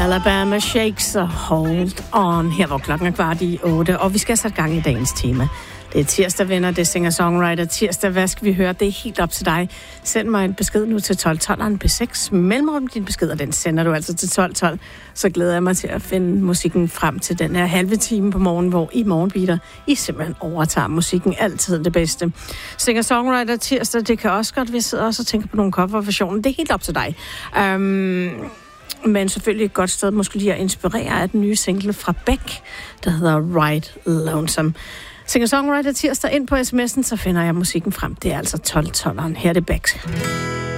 Alabama Shakes og Hold On, her hvor klokken er 7:15, og vi skal sætte gang i dagens tema. Det er tirsdag, venner, det er singer-songwriter tirsdag. Hvad skal vi høre? Det er helt op til dig. Send mig en besked nu til 1212'eren P6. Mellemrum din besked, og den sender du altså til 1212. Så glæder jeg mig til at finde musikken frem til den her halve time på morgen, hvor i Morgenbeater I simpelthen overtager musikken. Altid det bedste. Singer-songwriter tirsdag, det kan også godt, vi sidder også og tænker på nogle coverversioner. Det er helt op til dig. Men selvfølgelig et godt sted, måske lige at inspirere af den nye single fra Beck, der hedder Ride Lonesome. Singer-songwriter tirsdag ind på sms'en, så finder jeg musikken frem. Det er altså 1212'eren. Her er det Beck.